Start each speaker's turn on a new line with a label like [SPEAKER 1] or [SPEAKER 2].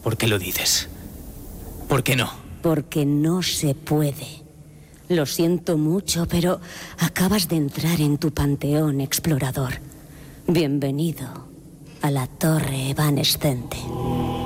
[SPEAKER 1] ¿Por qué lo dices? ¿Por qué no?
[SPEAKER 2] Porque no se puede. Lo siento mucho, pero acabas de entrar en tu panteón explorador. Bienvenido a la torre evanescente.